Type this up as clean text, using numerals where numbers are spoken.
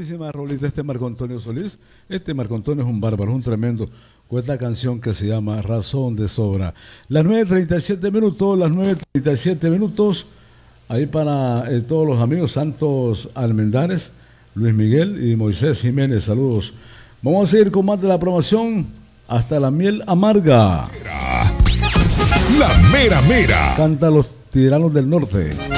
Buenísima rolita este Marco Antonio Solís. Este Marco Antonio es un bárbaro, es un tremendo, con esta canción que se llama Razón de Sobra. Las 9:37 minutos, las 9:37 minutos, ahí para todos los amigos Santos Almendares, Luis Miguel y Moisés Jiménez, saludos. Vamos a seguir con más de la promoción hasta la miel amarga. La mera mera. Canta Los Tiranos del Norte.